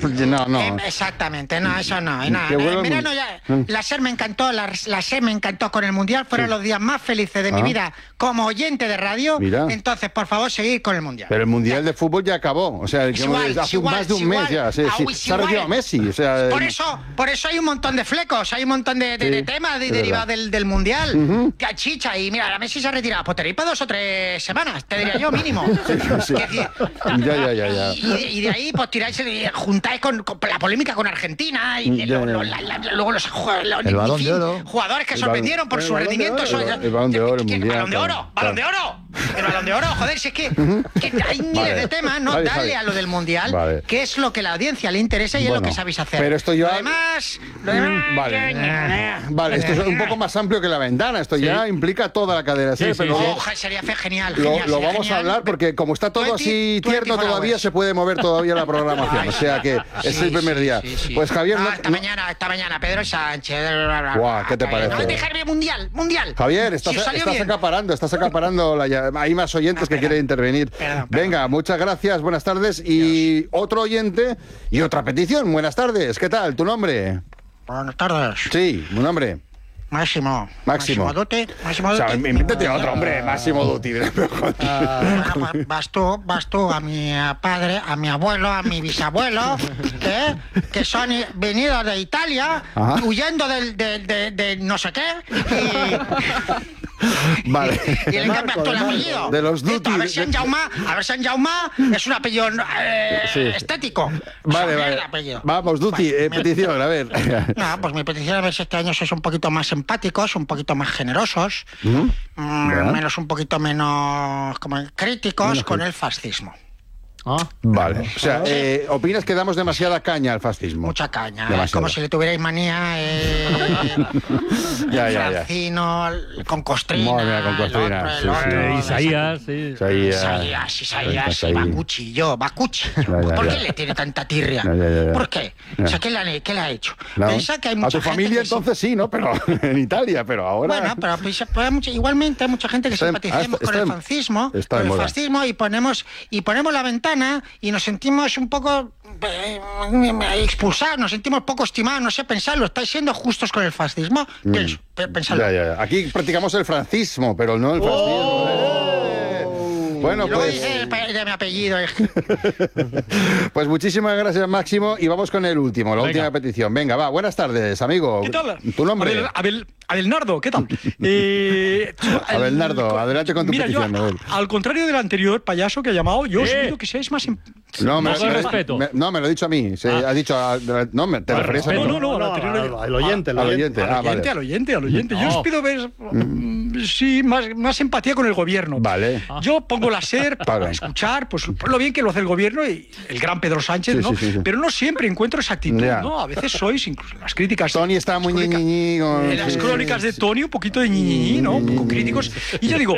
No. Exactamente, no, eso no. En verano ya, la SER me encantó, la SER me encantó con el Mundial, fueron los días más felices de mi vida como oyente de radio. Mira. Entonces, por favor, seguir con el Mundial. Pero el Mundial de fútbol ya acabó, o sea, hace más de un mes ya, se ha retirado Messi, o sea... Por eso hay un montón de flecos, hay un montón de temas derivados del Mundial. Que chicha, y mira, la Messi se ha retirado, pues tenéis para 2 o 3 semanas, te diría yo, mínimo. Sí. Ya. Y de ahí, pues tiráis, juntáis con la polémica con Argentina y luego los jugadores que sorprendieron por su rendimiento. El Balón de Oro, el Mundial. ¡Balón de Oro! El Balón de Oro, joder, si es que hay miles de temas, ¿no? Dale a lo del Mundial, que es lo que a la audiencia le interesa y es lo que sabéis hacer. Pero esto ya... Lo demás... Vale, esto es un poco más amplio que la ventana, esto ya implica toda la cadena. Sería genial. Lo vamos a hablar porque como está todo así tierno todavía, se puede mover todavía la programación, o sea que es el primer día. Pues Javier... Esta mañana, Pedro Sánchez... Guau, ¿qué te parece? No dejarme Mundial. Javier, estás acaparando, hay más oyentes que quieren intervenir. Venga, muchas gracias, buenas tardes. Y otro oyente y otra petición. Buenas tardes, ¿qué tal? ¿Tu nombre? Buenas tardes. Sí, un nombre. Máximo Dutti. O sea, invéntate otro, hombre, Máximo Dutti. Vas tú, a mi padre, a mi abuelo, a mi bisabuelo, que son venidos de Italia, huyendo de no sé qué, Vale. Y le cambias todo el apellido. De los Dutti. A ver si en Jaume es un apellido estético. Vale. Vamos, Dutti, petición, a ver. No, pues mi petición a ver si este año sois un poquito más empáticos, un poquito más generosos, un poquito menos críticos con el fascismo. Vale, o sea, ¿opinas que damos demasiada caña al fascismo? Mucha caña, como si le tuvierais manía Francino, con Costrina, Isaías, va cuchillo. ¿Por qué le tiene tanta tirria? ¿Por qué? O sea, ¿qué le ha hecho? Piensa que hay mucha a tu familia entonces sí, ¿no? Pero en Italia, pero ahora... Bueno, pero igualmente hay mucha gente que simpaticemos con el fascismo, y ponemos la ventana y nos sentimos un poco expulsados, nos sentimos poco estimados, no sé, pensadlo, estáis siendo justos con el fascismo, pensadlo. Ya. Aquí practicamos el francismo, pero no el fascismo. Bueno, pues... de mi apellido. Pues muchísimas gracias, Máximo, y vamos con el último, la última petición. Venga, va, buenas tardes, amigo. ¿Qué tal? ¿Tu nombre? Abelnardo, ¿qué tal? Abelnardo, adelante con tu petición. Yo, al contrario del anterior payaso que ha llamado, yo os pido que seáis más... más respeto. No, me lo he dicho a mí. Ha dicho... No, te referías a mí. No, al oyente. Al oyente. Yo os pido ver, más empatía con el gobierno. Vale. Yo pongo la SER para escuchar, pues lo bien que lo hace el gobierno y el gran Pedro Sánchez, ¿no? Sí. Pero no siempre encuentro esa actitud, ¿no? A veces sois, incluso en las críticas... Tony está muy ñiñiñi. En las crónicas de Tony, un poquito de ñiñiñi, ¿no? Un poco críticos. Y yo digo,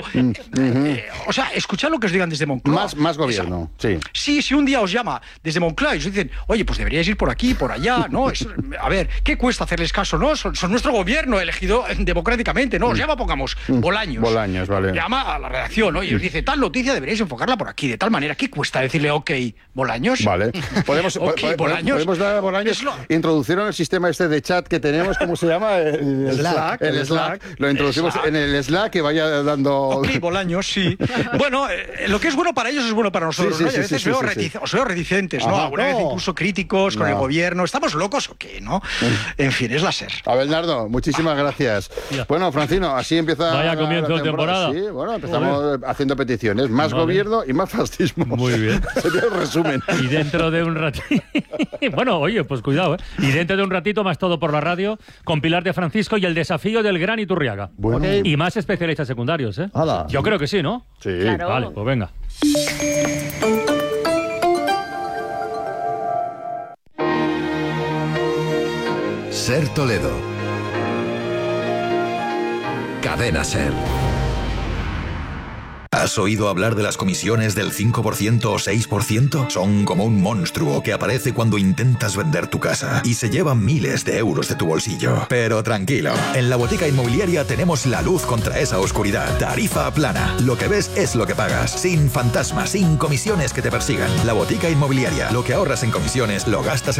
o sea, escuchad lo que os digan desde Moncloa. Más gobierno, sí. Si un día os llama desde Moncloa y os dicen, oye, pues deberíais ir por aquí, por allá, ¿no? A ver, ¿qué cuesta hacerles caso, no? Son nuestro gobierno elegido democráticamente, ¿no? Os llama, pongamos, Bolaños. Bolaños, vale. Llama a la redacción, ¿no? Y os dice, tal noticia deberíais enfocarla por aquí, de tal manera. ¿Qué cuesta decirle, ok, Bolaños? Vale. Podemos dar a Bolaños, introducieron el sistema este de chat que tenemos, ¿cómo se llama? El Slack. Lo introducimos en el Slack, que vaya dando... Ok, Bolaños, sí. Bueno, lo que es bueno para ellos es bueno para nosotros, ¿no? Y a veces os veo reticentes, ¿no? Alguna vez incluso críticos con el gobierno. ¿Estamos locos o qué, no? En fin, es la SER. Abelnardo, muchísimas gracias. Bueno, Francino, así empieza... Vaya comienzo de temporada. Sí, bueno, empezamos haciendo peticiones. Más gobierno y más fascismo. Muy bien. Sería el resumen. Y dentro de un ratito... Bueno, oye, pues cuidado, ¿eh? Y dentro de un ratito más todo por la radio, con Pilar de Francisco y el desafío del Gran Iturriaga. Bueno. Y más especialistas secundarios, ¿eh? ¡Hala! Yo creo que sí, ¿no? Sí. Claro. Vale, pues venga. SER Toledo. Cadena SER. ¿Has oído hablar de las comisiones del 5% o 6%? Son como un monstruo que aparece cuando intentas vender tu casa y se llevan miles de euros de tu bolsillo. Pero tranquilo, en la Botica Inmobiliaria tenemos la luz contra esa oscuridad. Tarifa plana. Lo que ves es lo que pagas. Sin fantasmas, sin comisiones que te persigan. La Botica Inmobiliaria. Lo que ahorras en comisiones lo gastas